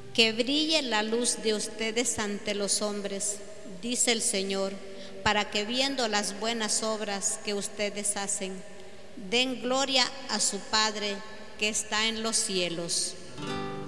Que brille la luz de ustedes ante los hombres, dice el Señor, para que viendo las buenas obras que ustedes hacen, den gloria a su Padre que está en los cielos.